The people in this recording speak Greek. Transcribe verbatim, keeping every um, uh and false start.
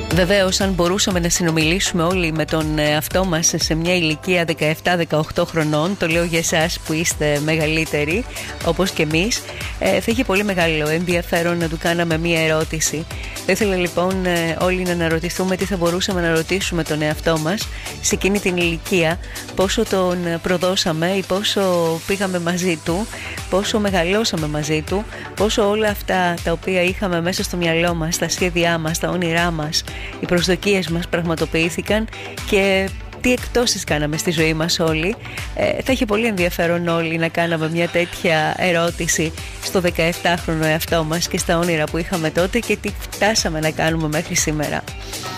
Βεβαίως, αν μπορούσαμε να συνομιλήσουμε όλοι με τον εαυτό μας σε μια ηλικία δεκαεπτά δεκαοκτώ χρονών, το λέω για εσάς που είστε μεγαλύτεροι όπως και εμείς, ε, θα είχε πολύ μεγάλο ενδιαφέρον να του κάναμε μια ερώτηση. Θα ήθελα λοιπόν ε, όλοι να αναρωτηθούμε τι θα μπορούσαμε να ρωτήσουμε τον εαυτό μας σε εκείνη την ηλικία, πόσο τον προδώσαμε ή πόσο πήγαμε μαζί του, πόσο μεγαλώσαμε μαζί του, πόσο όλα αυτά τα οποία είχαμε μέσα στο μυαλό μας, τα σχέδιά μας, τα όνειρά μας, οι προσδοκίες μας πραγματοποιήθηκαν και τι εκτόσεις κάναμε στη ζωή μας όλοι. Ε, θα είχε πολύ ενδιαφέρον όλοι να κάναμε μια τέτοια ερώτηση στο δεκαεπτάχρονο εαυτό μας και στα όνειρα που είχαμε τότε και τι φτάσαμε να κάνουμε μέχρι σήμερα.